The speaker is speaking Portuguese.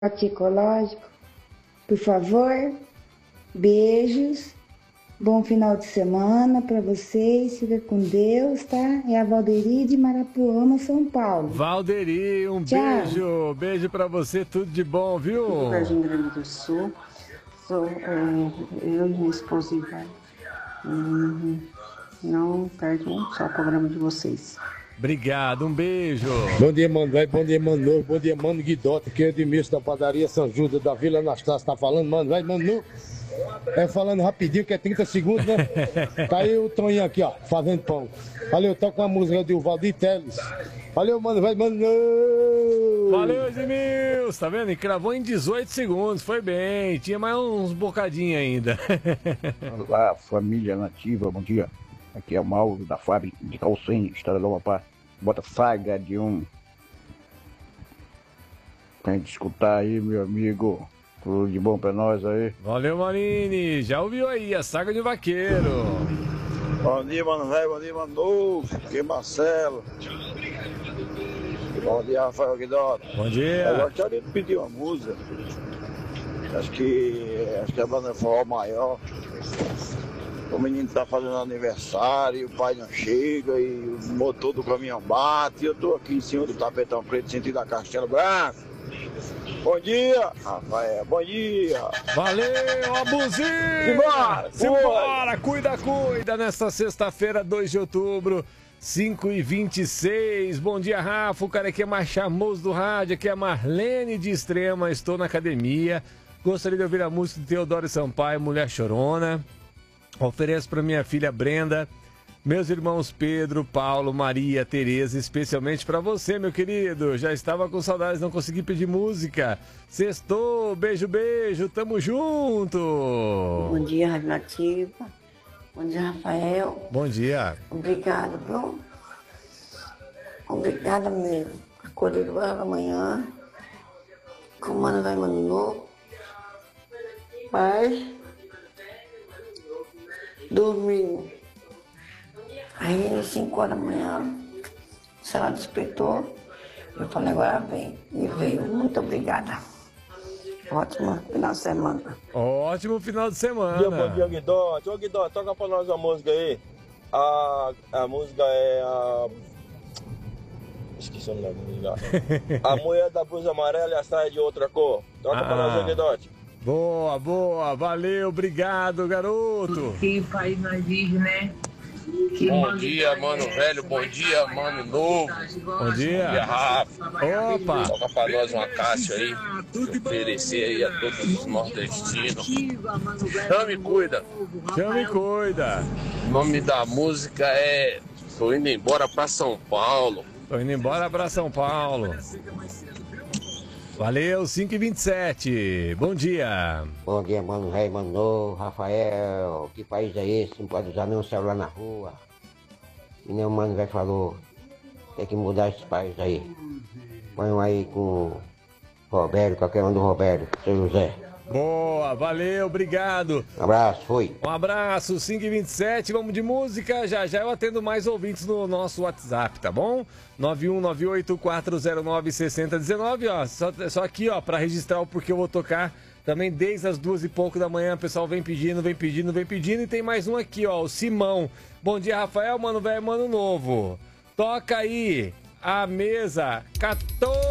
ecológico, por favor. Beijos. Bom final de semana para vocês. Fica com Deus, tá? É a Valderi de Marapuama, São Paulo. Valderi, um Tchau. beijo. Beijo para você, tudo de bom, viu? Do Vargem Grande do Sul. Eu e minha esposa Ivan. Não perde um só o programa de vocês. Obrigado, um beijo. Bom dia, mano velho, bom dia, mano novo, bom dia, mano Guidote, que é Edmilson da padaria São Judas, da Vila Anastácio, tá falando, mano velho, mano novo. É falando rapidinho, que é 30 segundos, né? Tá aí o Toninho aqui, ó, fazendo pão. Valeu, toca uma música do Valdir Teles. Valeu, mano velho, mano novo. Valeu, Edmilson, tá vendo? E cravou em 18 segundos, foi bem, tinha mais uns bocadinhos ainda. Olá, família nativa, bom dia. Aqui é o Mauro da fábrica de Calcinha, Estrada do Amapá. Bota saga de um. Tem que escutar aí, meu amigo. Tudo de bom pra nós aí. Valeu, Marini. Já ouviu aí a saga de um vaqueiro. Bom dia, mano velho. Bom dia, mano novo. Aqui é Marcelo. Bom dia, Rafael Guidoto. Bom dia. Eu gostaria de pedir uma música. Acho que a banda é Forró Maior. O menino tá fazendo aniversário, e o pai não chega, e o motor do caminhão bate, e eu tô aqui em cima do tapetão preto, sentindo a Castelo Branco. Bom dia, Rafael, bom dia. Valeu, abusinho! Simbora! Simbora! Cuida! Nesta sexta-feira, 2 de outubro, 5h26. Bom dia, Rafa, o cara aqui é mais charmoso do rádio, aqui é a Marlene de Extrema, estou na academia. Gostaria de ouvir a música de Teodoro Sampaio, Mulher Chorona. Ofereço para minha filha Brenda, meus irmãos Pedro, Paulo, Maria, Tereza, especialmente para você, meu querido. Já estava com saudades, não consegui pedir música. Sextou, beijo, tamo junto. Bom dia, Rádio Nativa. Bom dia, Rafael. Bom dia. Obrigado, viu? Obrigada mesmo. Acordei do bar amanhã. Comando vai mano novo. Paz. Dormi. Aí, às 5 horas da manhã, se ela despertou, eu falei, agora vem. E veio. Muito obrigada. Ótimo final de semana. Ótimo final de semana. Bom dia, Guidote. Ô, Guidote, toca pra nós uma música aí. A música é a... Esqueci o nome da música. A mulher da blusa amarela e a saia de outra cor. Toca pra nós, Guidote. Boa, valeu, obrigado, garoto. Que país nós vive, né? Bom dia, mano velho, bom dia, mano novo. Bom dia, Rafa. Opa! Toca pra nós uma caixa aí, oferecer aí a todos os nordestinos. Chama e cuida. O nome da música é Tô Indo Embora pra São Paulo. Valeu, 5h27. Bom dia. Bom dia, mano velho, mano novo, Rafael. Que país é esse? Não pode usar nenhum celular na rua. E nem o mano velho falou. Tem que mudar esse país aí. Põe aí com o Roberto, qualquer um do Roberto, seu José. Boa, valeu, obrigado. Um abraço, fui. Um abraço, 5h27, vamos de música. Já eu atendo mais ouvintes no nosso WhatsApp, tá bom? 9198-409-6019, ó. Só aqui, ó, pra registrar o porquê eu vou tocar. Também desde as 2 e pouco da manhã, o pessoal vem pedindo. E tem mais um aqui, ó, o Simão. Bom dia, Rafael, mano velho, mano novo. Toca aí a mesa 14.